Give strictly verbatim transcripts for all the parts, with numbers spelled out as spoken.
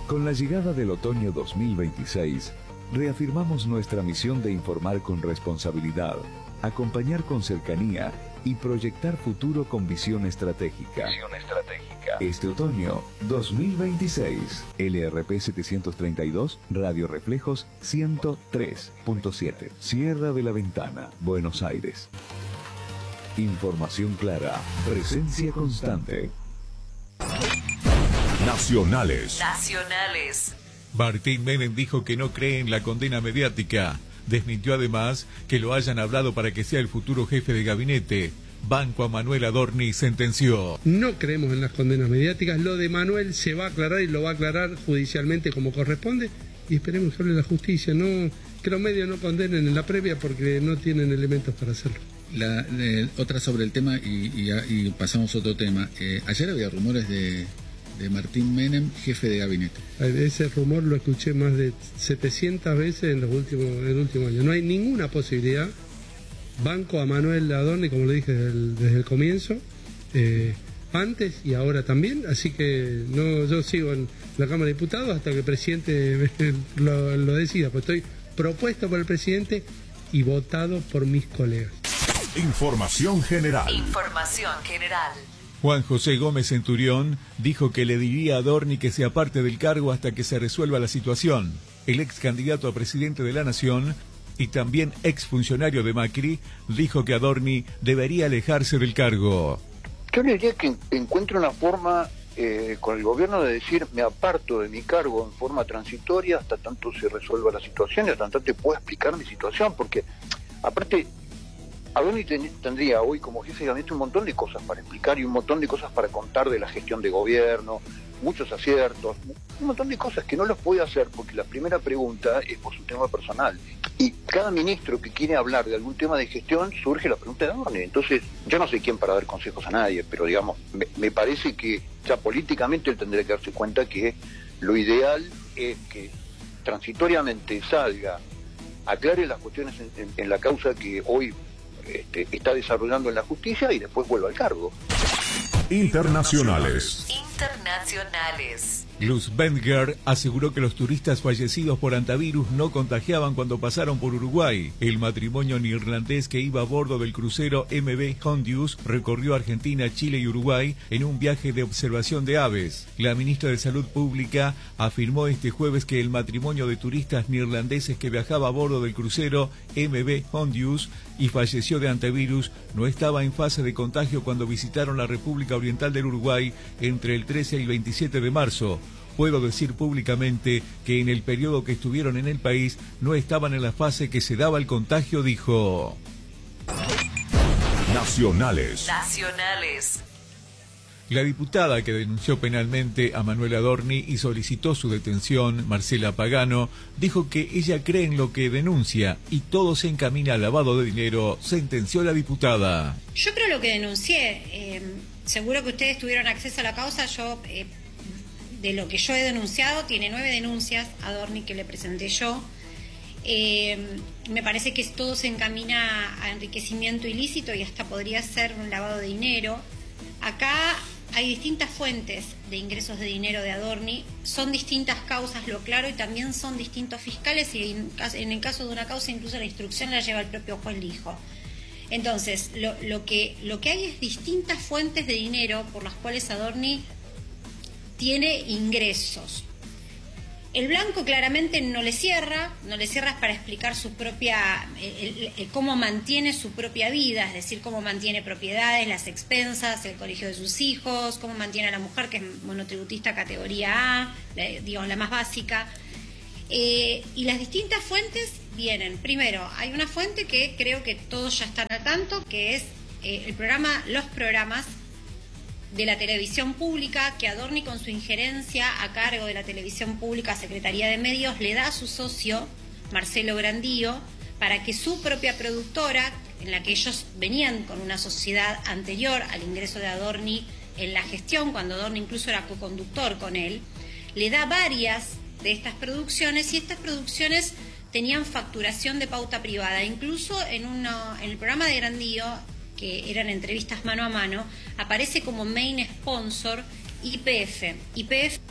Con la llegada del otoño dos mil veintiséis, reafirmamos nuestra misión de informar con responsabilidad, acompañar con cercanía y proyectar futuro con visión estratégica. Visión estratégica. Este otoño dos mil veintiséis, L R P setecientos treinta y dos, Radio Reflejos ciento tres punto siete, Sierra de la Ventana, Buenos Aires. Información clara, presencia constante. Nacionales. Nacionales. Martín Menem dijo que no cree en la condena mediática. Desmintió además que lo hayan hablado para que sea el futuro jefe de gabinete. Banco a Manuel Adorni sentenció. No creemos en las condenas mediáticas. Lo de Manuel se va a aclarar y lo va a aclarar judicialmente como corresponde. Y esperemos que hable la justicia. No, que los medios no condenen en la previa porque no tienen elementos para hacerlo. La, de, otra sobre el tema y, y, y pasamos a otro tema. Eh, ayer había rumores de... de Martín Menem, jefe de gabinete. Ese rumor lo escuché más de setecientas veces en los últimos en el último año. No hay ninguna posibilidad. Banco a Manuel Adorni, como lo dije desde el, desde el comienzo, eh, antes y ahora también. Así que no, yo sigo en la Cámara de Diputados hasta que el presidente lo, lo decida. Pues estoy propuesto por el presidente y votado por mis colegas. Información general. Información general. Juan José Gómez Centurión dijo que le diría a Adorni que se aparte del cargo hasta que se resuelva la situación. El ex candidato a presidente de la Nación y también ex funcionario de Macri dijo que Adorni debería alejarse del cargo. Yo le diría que encuentre una forma eh, con el gobierno de decir me aparto de mi cargo en forma transitoria hasta tanto se resuelva la situación y hasta tanto te pueda explicar mi situación, porque aparte Adorni tendría hoy como jefe de gabinete un montón de cosas para explicar y un montón de cosas para contar de la gestión de gobierno, muchos aciertos, un montón de cosas que no los puede hacer porque la primera pregunta es por su tema personal. Y cada ministro que quiere hablar de algún tema de gestión surge la pregunta de Adorni. Entonces, yo no soy quien para dar consejos a nadie, pero digamos, me, me parece que ya políticamente él tendría que darse cuenta que lo ideal es que transitoriamente salga, aclare las cuestiones en, en, en la causa que hoy Este, está desarrollando en la justicia y después vuelve al cargo. Internacionales. Internacionales. Luz Bendger aseguró que los turistas fallecidos por antivirus no contagiaban cuando pasaron por Uruguay. El matrimonio neerlandés que iba a bordo del crucero M V Hondius recorrió Argentina, Chile y Uruguay en un viaje de observación de aves. La ministra de Salud Pública afirmó este jueves que el matrimonio de turistas neerlandeses que viajaba a bordo del crucero M V Hondius y falleció de antivirus no estaba en fase de contagio cuando visitaron la República Oriental del Uruguay entre el trece y el veintisiete de marzo. Puedo decir públicamente que en el periodo que estuvieron en el país no estaban en la fase que se daba el contagio, dijo. Nacionales. Nacionales. La diputada que denunció penalmente a Manuel Adorni y solicitó su detención, Marcela Pagano, dijo que ella cree en lo que denuncia y todo se encamina al lavado de dinero, sentenció la diputada. Yo creo lo que denuncié. Eh, seguro que ustedes tuvieron acceso a la causa. Yo, eh, de lo que yo he denunciado, tiene nueve denuncias a Adorni que le presenté yo. Eh, me parece que todo se encamina a enriquecimiento ilícito y hasta podría ser un lavado de dinero. Acá hay distintas fuentes de ingresos de dinero de Adorni, son distintas causas, lo claro, y también son distintos fiscales y en, en el caso de una causa incluso la instrucción la lleva el propio juez Lijo. Entonces, lo, lo, que, lo que hay es distintas fuentes de dinero por las cuales Adorni tiene ingresos. El blanco claramente no le cierra, no le cierra para explicar su propia, el, el, cómo mantiene su propia vida, es decir, cómo mantiene propiedades, las expensas, el colegio de sus hijos, cómo mantiene a la mujer, que es monotributista categoría A, la, digamos la más básica. Eh, y las distintas fuentes vienen, primero, hay una fuente que creo que todos ya están al tanto, que es eh, el programa, los programas de la televisión pública, que Adorni con su injerencia a cargo de la televisión pública, Secretaría de Medios, le da a su socio, Marcelo Grandío, para que su propia productora, en la que ellos venían con una sociedad anterior al ingreso de Adorni en la gestión, cuando Adorni incluso era coconductor con él, le da varias de estas producciones y estas producciones tenían facturación de pauta privada. Incluso en, uno, en el programa de Grandío, que eran entrevistas mano a mano, aparece como main sponsor Y P F. Y P F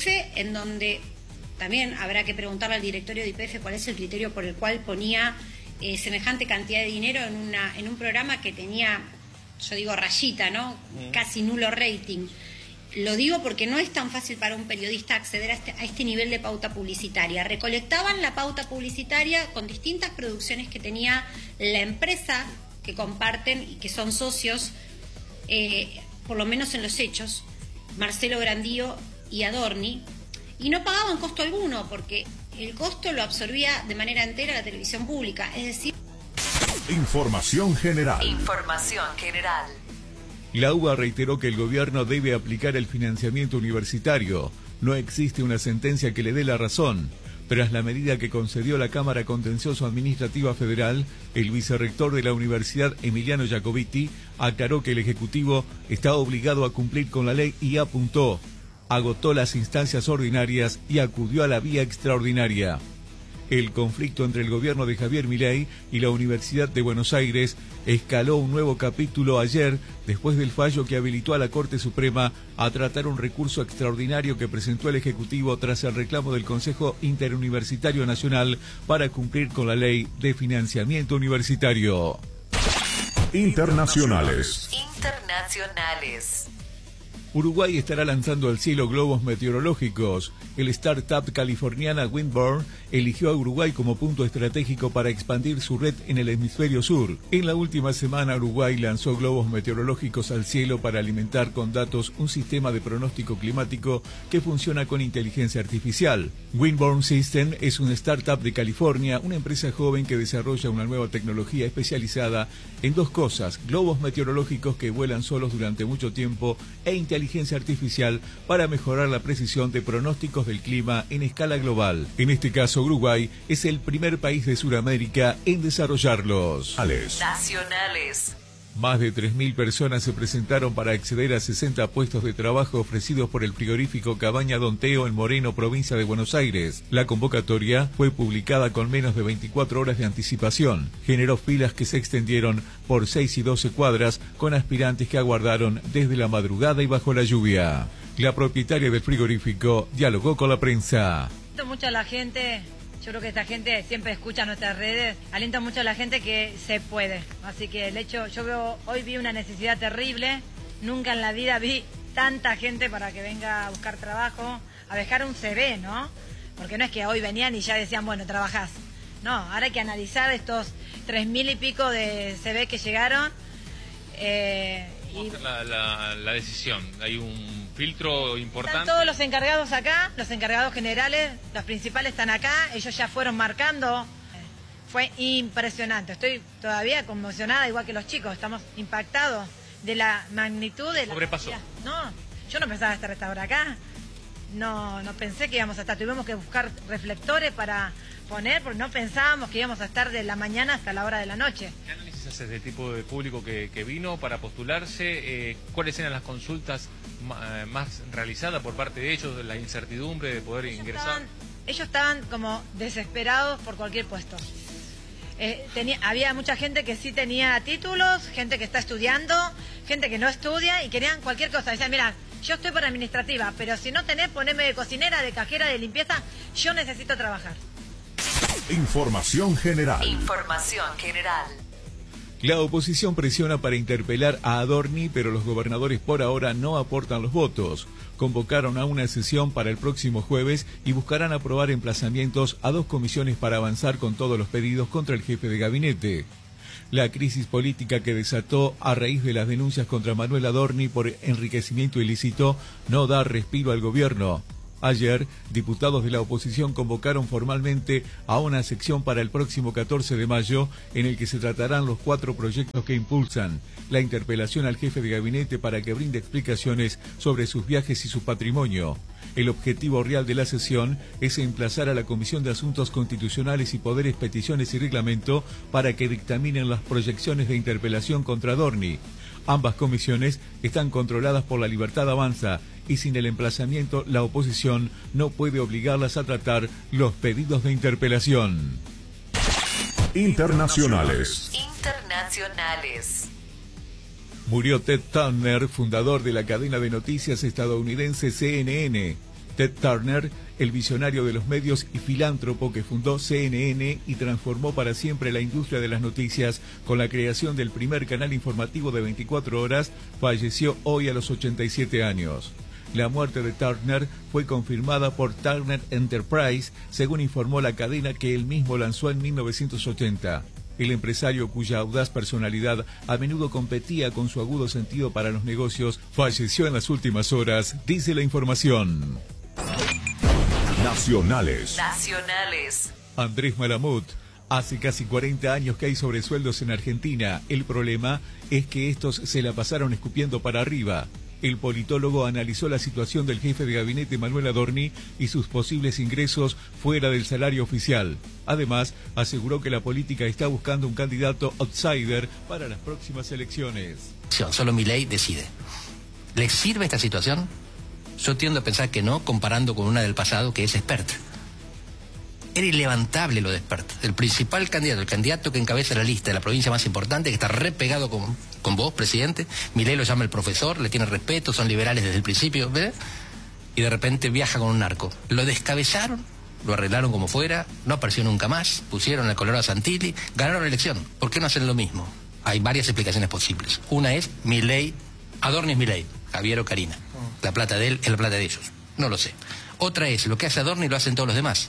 en donde también habrá que preguntarle al directorio de Y P F cuál es el criterio por el cual ponía eh, semejante cantidad de dinero en, una, en un programa que tenía, yo digo rayita, ¿no? Casi nulo rating. Lo digo porque no es tan fácil para un periodista acceder a este, a este nivel de pauta publicitaria. Recolectaban la pauta publicitaria con distintas producciones que tenía la empresa que comparten y que son socios, eh, por lo menos en los hechos, Marcelo Grandío y Adorni, y no pagaban costo alguno porque el costo lo absorbía de manera entera la televisión pública, es decir... Información general. Información general. La U B A reiteró que el gobierno debe aplicar el financiamiento universitario. No existe una sentencia que le dé la razón. Tras la medida que concedió la Cámara Contencioso Administrativa Federal, el vicerrector de la Universidad, Emiliano Jacobiti, aclaró que el Ejecutivo está obligado a cumplir con la ley y apuntó: agotó las instancias ordinarias y acudió a la vía extraordinaria. El conflicto entre el gobierno de Javier Milei y la Universidad de Buenos Aires escaló un nuevo capítulo ayer, después del fallo que habilitó a la Corte Suprema a tratar un recurso extraordinario que presentó el Ejecutivo tras el reclamo del Consejo Interuniversitario Nacional para cumplir con la Ley de Financiamiento Universitario. Internacionales. Internacionales. Uruguay estará lanzando al cielo globos meteorológicos. El startup californiana Windborne eligió a Uruguay como punto estratégico para expandir su red en el hemisferio sur. En la última semana, Uruguay lanzó globos meteorológicos al cielo para alimentar con datos un sistema de pronóstico climático que funciona con inteligencia artificial. Windborne System es una startup de California, una empresa joven que desarrolla una nueva tecnología especializada en dos cosas: globos meteorológicos que vuelan solos durante mucho tiempo e inteligencia artificial para mejorar la precisión de pronósticos del clima en escala global. En este caso, Uruguay es el primer país de Sudamérica en desarrollarlos. Nacionales. Más de tres mil personas se presentaron para acceder a sesenta puestos de trabajo ofrecidos por el frigorífico Cabaña Don Teo en Moreno, provincia de Buenos Aires. La convocatoria fue publicada con menos de veinticuatro horas de anticipación. Generó filas que se extendieron por seis y doce cuadras con aspirantes que aguardaron desde la madrugada y bajo la lluvia. La propietaria del frigorífico dialogó con la prensa. Mucho a la gente, yo creo que esta gente siempre escucha nuestras redes, alienta mucho a la gente que se puede. Así que el hecho, yo veo, hoy vi una necesidad terrible, nunca en la vida vi tanta gente para que venga a buscar trabajo, a dejar un C V, ¿no? Porque no es que hoy venían y ya decían, bueno, trabajás. No, ahora hay que analizar estos tres mil y pico de C V que llegaron. Eh, y... la, la, la decisión, hay un filtro importante. Están todos los encargados acá, los encargados generales, los principales están acá, ellos ya fueron marcando. Fue impresionante, estoy todavía conmocionada, igual que los chicos, estamos impactados de la magnitud de la... Sobrepasó. No, yo no pensaba estar a esta hora acá, no, no pensé que íbamos a estar, tuvimos que buscar reflectores para poner, porque no pensábamos que íbamos a estar de la mañana hasta la hora de la noche. ¿Qué análisis haces del tipo de público que, que vino para postularse? Eh, ¿Cuáles eran las consultas más, más realizadas por parte de ellos, de la incertidumbre de poder ellos ingresar? Estaban, ellos estaban como desesperados por cualquier puesto. Eh, tenía, había mucha gente que sí tenía títulos, gente que está estudiando, gente que no estudia y querían cualquier cosa. Decían, mira, yo estoy para administrativa, pero si no tenés, poneme de cocinera, de cajera, de limpieza, yo necesito trabajar. Información general. Información general. La oposición presiona para interpelar a Adorni, pero los gobernadores por ahora no aportan los votos. Convocaron a una sesión para el próximo jueves y buscarán aprobar emplazamientos a dos comisiones para avanzar con todos los pedidos contra el jefe de gabinete. La crisis política que desató a raíz de las denuncias contra Manuel Adorni por enriquecimiento ilícito no da respiro al gobierno. Ayer, diputados de la oposición convocaron formalmente a una sección para el próximo catorce de mayo en el que se tratarán los cuatro proyectos que impulsan: la interpelación al jefe de gabinete para que brinde explicaciones sobre sus viajes y su patrimonio. El objetivo real de la sesión es emplazar a la Comisión de Asuntos Constitucionales y Poderes, Peticiones y Reglamento para que dictaminen las proyecciones de interpelación contra Adorni. Ambas comisiones están controladas por la Libertad Avanza y sin el emplazamiento la oposición no puede obligarlas a tratar los pedidos de interpelación. Internacionales. Internacionales. Murió Ted Turner, fundador de la cadena de noticias estadounidense C N N. Ted Turner, el visionario de los medios y filántropo que fundó C N N y transformó para siempre la industria de las noticias con la creación del primer canal informativo de veinticuatro horas, falleció hoy a los ochenta y siete años. La muerte de Turner fue confirmada por Turner Enterprise, según informó la cadena que él mismo lanzó en mil novecientos ochenta. El empresario, cuya audaz personalidad a menudo competía con su agudo sentido para los negocios, falleció en las últimas horas, dice la información. Nacionales. Nacionales. Andrés Malamud. Hace casi cuarenta años que hay sobresueldos en Argentina. El problema es que estos se la pasaron escupiendo para arriba. El politólogo analizó la situación del jefe de gabinete Manuel Adorni y sus posibles ingresos fuera del salario oficial. Además, aseguró que la política está buscando un candidato outsider para las próximas elecciones. Solo Milei decide. ¿Le sirve esta situación? Yo tiendo a pensar que no, comparando con una del pasado que es Espert. Era ilevantable lo de Espert. El principal candidato, el candidato que encabeza la lista de la provincia más importante, que está re pegado con, con vos, presidente. Milei lo llama el profesor, le tiene respeto, son liberales desde el principio, ¿ves? Y de repente viaja con un narco. Lo descabezaron, lo arreglaron como fuera, no apareció nunca más, pusieron el color a Santilli, ganaron la elección. ¿Por qué no hacen lo mismo? Hay varias explicaciones posibles. Una es Milei, Adorni es Milei, Javier o Karina. La plata de él es la plata de ellos. No lo sé. Otra es, lo que hace Adorni lo hacen todos los demás.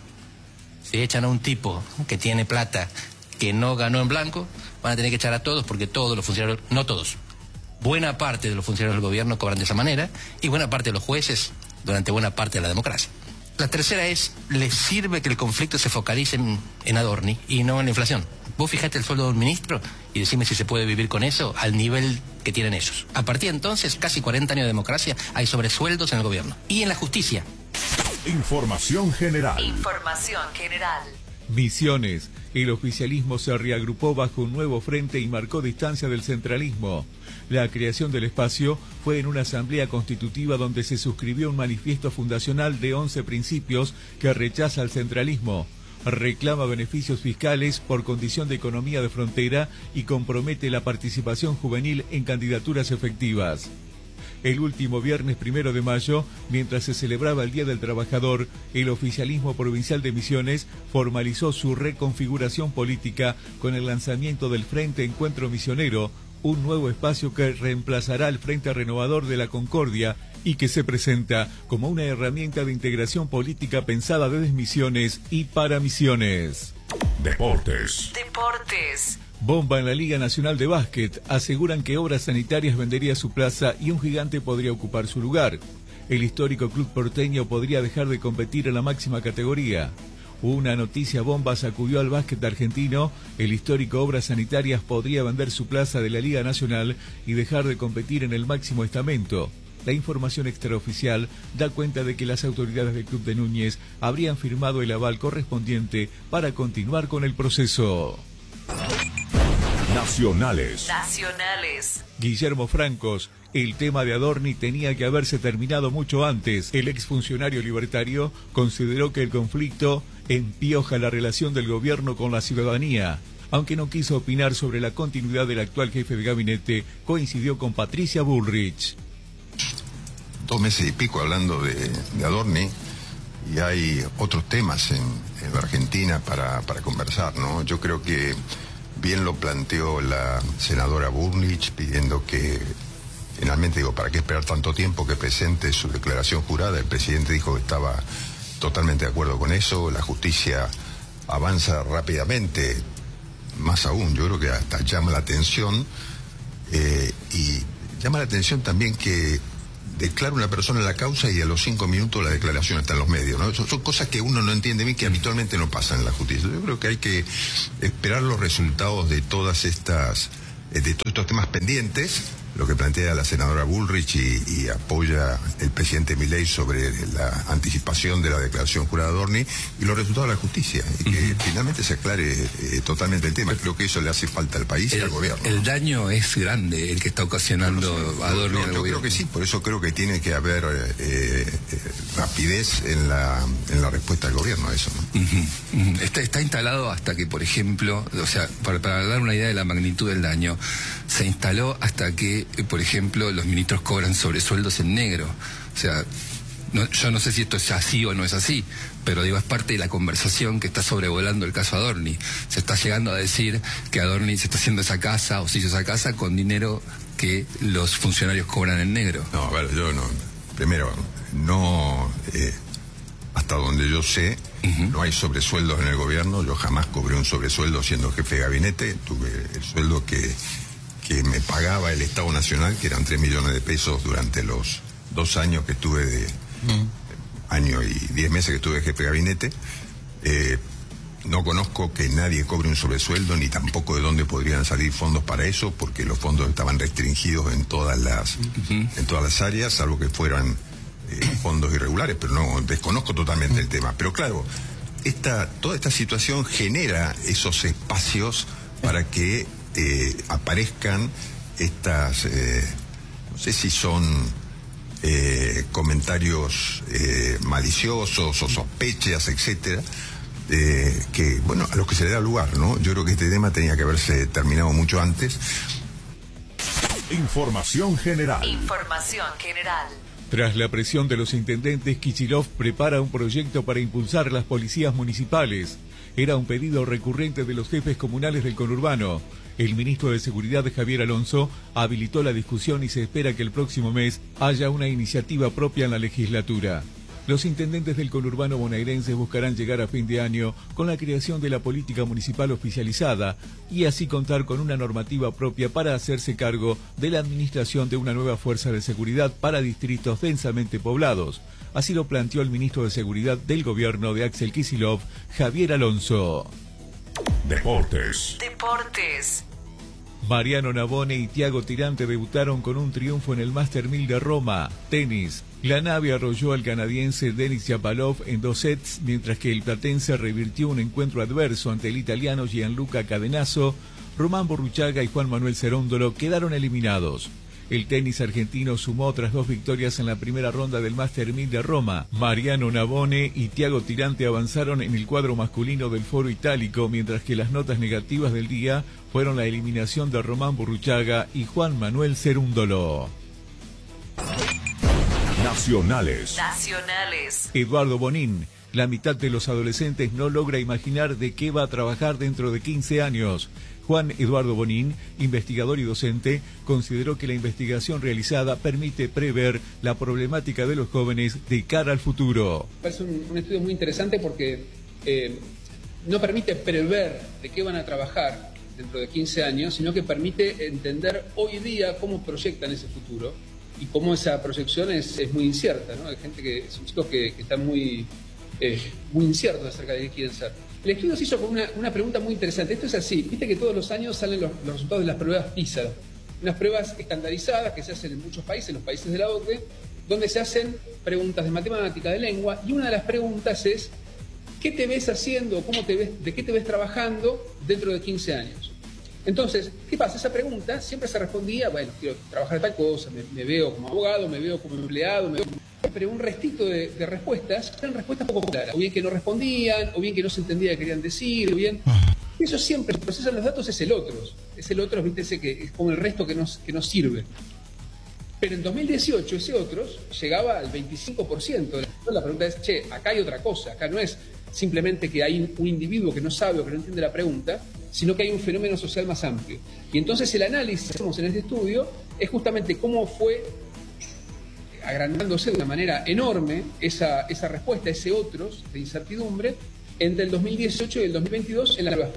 Si echan a un tipo que tiene plata, que no ganó en blanco, van a tener que echar a todos porque todos los funcionarios, no todos, buena parte de los funcionarios del gobierno cobran de esa manera y buena parte de los jueces durante buena parte de la democracia. La tercera es, les sirve que el conflicto se focalice en, en Adorni y no en la inflación. Vos fijate el sueldo de un ministro y decime si se puede vivir con eso al nivel que tienen ellos. A partir de entonces, casi cuarenta años de democracia, hay sobresueldos en el gobierno. Y en la justicia. Información general. Información general. Misiones. El oficialismo se reagrupó bajo un nuevo frente y marcó distancia del centralismo. La creación del espacio fue en una asamblea constitutiva donde se suscribió un manifiesto fundacional de once principios que rechaza el centralismo, reclama beneficios fiscales por condición de economía de frontera y compromete la participación juvenil en candidaturas efectivas. El último viernes primero de mayo, mientras se celebraba el Día del Trabajador, el oficialismo provincial de Misiones formalizó su reconfiguración política con el lanzamiento del Frente Encuentro Misionero, un nuevo espacio que reemplazará al Frente Renovador de la Concordia y que se presenta como una herramienta de integración política pensada desde Misiones y para Misiones. Deportes. Deportes. Bomba en la Liga Nacional de Básquet. Aseguran que Obras Sanitarias vendería su plaza y un gigante podría ocupar su lugar. El histórico club porteño podría dejar de competir en la máxima categoría. Una noticia bomba sacudió al básquet argentino. El histórico Obras Sanitarias podría vender su plaza de la Liga Nacional y dejar de competir en el máximo estamento. La información extraoficial da cuenta de que las autoridades del club de Núñez habrían firmado el aval correspondiente para continuar con el proceso. Nacionales. Nacionales. Guillermo Francos. El tema de Adorni tenía que haberse terminado mucho antes. El exfuncionario libertario consideró que el conflicto empioja la relación del gobierno con la ciudadanía. Aunque no quiso opinar sobre la continuidad del actual jefe de gabinete, coincidió con Patricia Bullrich. Dos meses y pico hablando de, de Adorni y hay otros temas en, en la Argentina para, para conversar, ¿no? Yo creo que bien lo planteó la senadora Bullrich pidiendo que, finalmente digo, ¿para qué esperar tanto tiempo que presente su declaración jurada? El presidente dijo que estaba totalmente de acuerdo con eso, la justicia avanza rápidamente, más aún, yo creo que hasta llama la atención eh, y llama la atención también que declara una persona la causa y a los cinco minutos la declaración está en los medios, ¿no? Son, son cosas que uno no entiende bien, que habitualmente no pasan en la justicia. Yo creo que hay que esperar los resultados de todas estas, de todos estos temas pendientes, lo que plantea la senadora Bullrich y, y apoya el presidente Milei sobre la anticipación de la declaración jurada de Adorni y los resultados de la justicia, y que uh-huh. finalmente se aclare eh, totalamente el tema. Creo que eso le hace falta al país el, y al gobierno. El daño es grande el que está ocasionando no, no, Adorni no, al yo gobierno. Creo que sí, por eso creo que tiene que haber eh, eh, rapidez en la, en la respuesta del gobierno a eso, ¿no? Uh-huh. Uh-huh. Está, está instalado hasta que, por ejemplo, o sea, para, para dar una idea de la magnitud del daño, se instaló hasta que, por ejemplo, los ministros cobran sobresueldos en negro. O sea, No, yo no sé si esto es así o no es así, pero digo, es parte de la conversación que está sobrevolando el caso Adorni. Se está llegando a decir que Adorni se está haciendo esa casa o se hizo esa casa con dinero que los funcionarios cobran en negro. No, bueno, yo no. Primero, no. Eh, hasta donde yo sé, uh-huh. no hay sobresueldos en el gobierno. Yo jamás cobré un sobresueldo siendo jefe de gabinete. Tuve el sueldo que, que me pagaba el Estado Nacional, que eran tres millones de pesos durante los dos años que estuve de. Uh-huh. año y diez meses que estuve jefe de gabinete. Eh, no conozco que nadie cobre un sobresueldo, ni tampoco de dónde podrían salir fondos para eso, porque los fondos estaban restringidos en todas las uh-huh. en todas las áreas, salvo que fueran eh, fondos irregulares, pero no, desconozco totalmente uh-huh. el tema. Pero claro, esta, toda esta situación genera esos espacios para que eh, aparezcan estas, eh, no sé si son Eh, comentarios eh, maliciosos o sospechas, etcétera, eh, que, bueno, a los que se le da lugar, ¿no? Yo creo que este tema tenía que haberse terminado mucho antes. Información general. Información general. Tras la presión de los intendentes, Kicillof prepara un proyecto para impulsar las policías municipales. Era un pedido recurrente de los jefes comunales del conurbano. El ministro de Seguridad, Javier Alonso, habilitó la discusión y se espera que el próximo mes haya una iniciativa propia en la legislatura. Los intendentes del conurbano bonaerense buscarán llegar a fin de año con la creación de la política municipal oficializada y así contar con una normativa propia para hacerse cargo de la administración de una nueva fuerza de seguridad para distritos densamente poblados. Así lo planteó el ministro de Seguridad del gobierno de Axel Kicillof, Javier Alonso. Deportes. Deportes. Mariano Navone y Thiago Tirante debutaron con un triunfo en el Master mil de Roma. Tenis. La nave arrolló al canadiense Denis Shapovalov en dos sets, mientras que el platense revirtió un encuentro adverso ante el italiano Gianluca Cadenazzo. Román Burruchaga y Juan Manuel Cerúndolo quedaron eliminados. El tenis argentino sumó otras dos victorias en la primera ronda del Master mil de Roma. Mariano Navone y Thiago Tirante avanzaron en el cuadro masculino del Foro Itálico, mientras que las notas negativas del día fueron la eliminación de Román Burruchaga y Juan Manuel Cerúndolo. Nacionales. Nacionales. Eduardo Bonín. La mitad de los adolescentes no logra imaginar de qué va a trabajar dentro de quince años. Juan Eduardo Bonín, investigador y docente, consideró que la investigación realizada permite prever la problemática de los jóvenes de cara al futuro. Es un, un estudio muy interesante porque eh, no permite prever de qué van a trabajar dentro de quince años, sino que permite entender hoy día cómo proyectan ese futuro y cómo esa proyección es, es muy incierta, ¿no? Hay gente que son chicos que, que están muy, eh, muy inciertos acerca de qué quieren ser. El estudio se hizo con una, una pregunta muy interesante. Esto es así, viste que todos los años salen los, los resultados de las pruebas PISA, unas pruebas estandarizadas que se hacen en muchos países, los países de la O C D E, donde se hacen preguntas de matemática, de lengua, y una de las preguntas es ¿qué te ves haciendo, cómo te ves, de qué te ves trabajando dentro de quince años? Entonces, ¿qué pasa? Esa pregunta siempre se respondía, bueno, quiero trabajar tal cosa, me, me veo como abogado, me veo como empleado, me veo como... Pero un restito de, de respuestas eran respuestas poco claras, o bien que no respondían, o bien que no se entendía qué querían decir, o bien... Eso siempre, el proceso de los datos es el otro, es el otro, viste, ese que es como el resto que nos, que nos sirve. Pero en dos mil dieciocho ese otros llegaba al veinticinco por ciento. La pregunta es, che, acá hay otra cosa, acá no es simplemente que hay un individuo que no sabe o que no entiende la pregunta, sino que hay un fenómeno social más amplio. Y entonces el análisis que hacemos en este estudio es justamente cómo fue agrandándose de una manera enorme esa, esa respuesta, ese otros de incertidumbre, entre el dos mil dieciocho y el dos mil veintidós en la nueva.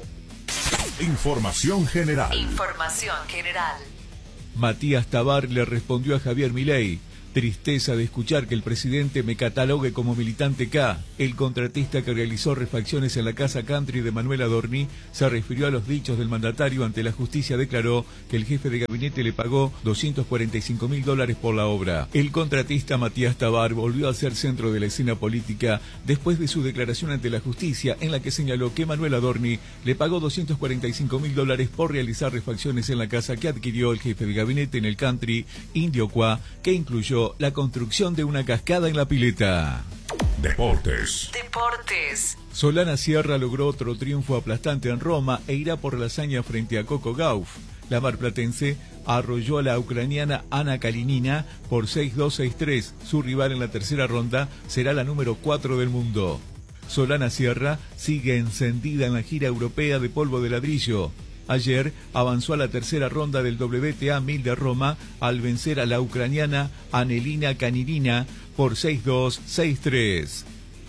Información general. Información general. Matías Tabar le respondió a Javier Milei: tristeza de escuchar que el presidente me catalogue como militante K. El contratista que realizó refacciones en la casa country de Manuel Adorni se refirió a los dichos del mandatario. Ante la justicia declaró que el jefe de gabinete le pagó doscientos cuarenta y cinco mil dólares por la obra. El contratista Matías Tabar volvió a ser centro de la escena política después de su declaración ante la justicia, en la que señaló que Manuel Adorni le pagó doscientos cuarenta y cinco mil dólares por realizar refacciones en la casa que adquirió el jefe de gabinete en el country Indio Qua, que incluyó la construcción de una cascada en la pileta. Deportes. Deportes. Solana Sierra logró otro triunfo aplastante en Roma e irá por la hazaña frente a Coco Gauff. La marplatense arrolló a la ucraniana Ana Kalinina por seis dos seis tres. Su rival en la tercera ronda será la número cuatro del mundo. Solana Sierra sigue encendida en la gira europea de polvo de ladrillo. Ayer avanzó a la tercera ronda del W T A mil de Roma al vencer a la ucraniana Anelina Kalinina por seis dos seis tres.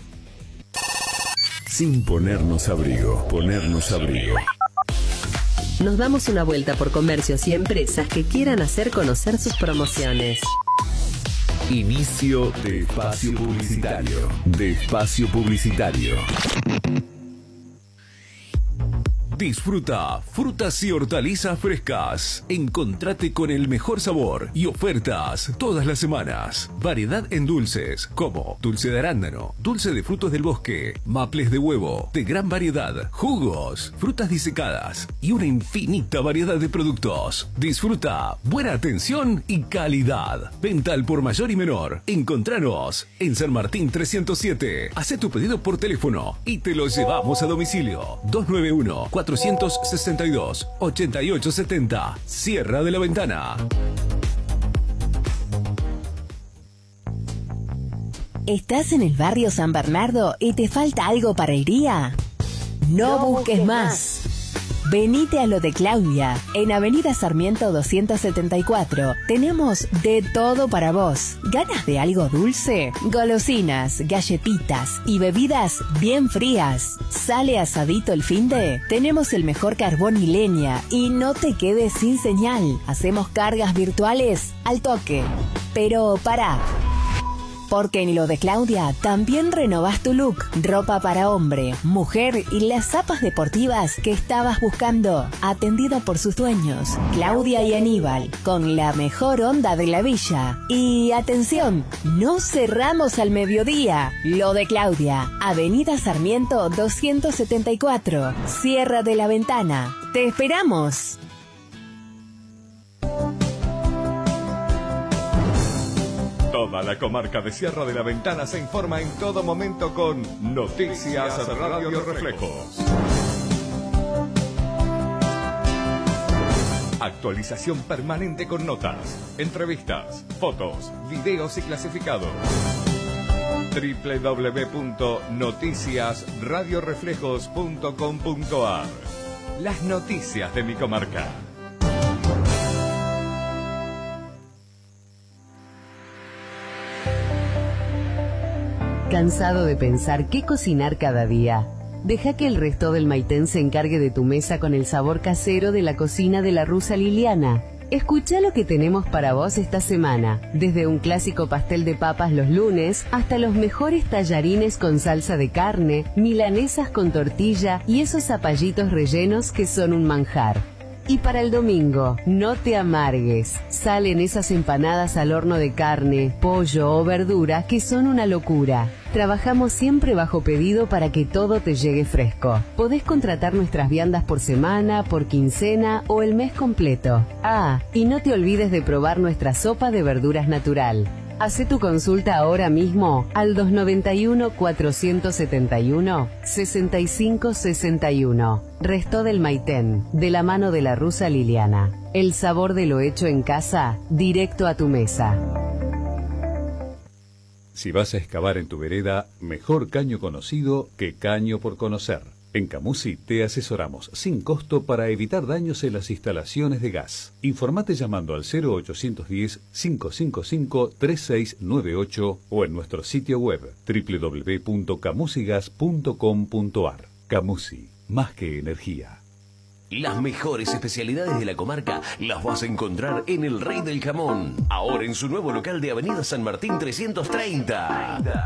Sin ponernos abrigo, ponernos abrigo. Nos damos una vuelta por comercios y empresas que quieran hacer conocer sus promociones. Inicio de espacio publicitario. De espacio publicitario. Disfruta frutas y hortalizas frescas. Encontrate con el mejor sabor y ofertas todas las semanas. Variedad en dulces como dulce de arándano, dulce de frutos del bosque, maples de huevo, de gran variedad, jugos, frutas disecadas y una infinita variedad de productos. Disfruta buena atención y calidad. Venta al por mayor y menor. Encontranos en San Martín trescientos siete. Hacé tu pedido por teléfono y te lo llevamos a domicilio. dos nueve uno, cuatro seis dos, ocho ocho siete cero. Sierra de la Ventana. ¿Estás en el barrio San Bernardo y te falta algo para el día? No, no busques más. Venite a lo de Claudia. En Avenida Sarmiento doscientos setenta y cuatro tenemos de todo para vos. ¿Ganas de algo dulce? Golosinas, galletitas y bebidas bien frías. ¿Sale asadito el finde? Tenemos el mejor carbón y leña y no te quedes sin señal. Hacemos cargas virtuales al toque. Pero pará. Porque en lo de Claudia también renovás tu look. Ropa para hombre, mujer y las zapas deportivas que estabas buscando. Atendida por sus dueños, Claudia y Aníbal, con la mejor onda de la villa. Y atención, no cerramos al mediodía. Lo de Claudia, Avenida Sarmiento doscientos setenta y cuatro, Sierra de la Ventana. ¡Te esperamos! Toda la comarca de Sierra de la Ventana se informa en todo momento con Noticias Radio Reflejos. Actualización permanente con notas, entrevistas, fotos, videos y clasificados. doble u doble u doble u punto noticias radio reflejos punto com punto a r. Las noticias de mi comarca. ¿Cansado de pensar qué cocinar cada día? Deja que el resto del Maitén se encargue de tu mesa con el sabor casero de la cocina de la Rusa Liliana. Escucha lo que tenemos para vos esta semana, desde un clásico pastel de papas los lunes hasta los mejores tallarines con salsa de carne, milanesas con tortilla y esos zapallitos rellenos que son un manjar. Y para el domingo, no te amargues. Salen esas empanadas al horno de carne, pollo o verdura que son una locura. Trabajamos siempre bajo pedido para que todo te llegue fresco. Podés contratar nuestras viandas por semana, por quincena o el mes completo. Ah, y no te olvides de probar nuestra sopa de verduras natural. Hacé tu consulta ahora mismo al dos nueve uno, cuatro siete uno, seis cinco seis uno. Resto del Maitén, de la mano de la Rusa Liliana. El sabor de lo hecho en casa, directo a tu mesa. Si vas a excavar en tu vereda, mejor caño conocido que caño por conocer. En Camusi te asesoramos sin costo para evitar daños en las instalaciones de gas. Informate llamando al cero ochocientos diez, cinco cinco cinco, tres seis nueve ocho o en nuestro sitio web doble u doble u doble u punto camusigas punto com punto a r. Camusi, más que energía. Las mejores especialidades de la comarca las vas a encontrar en El Rey del Jamón, ahora en su nuevo local de Avenida San Martín trescientos treinta.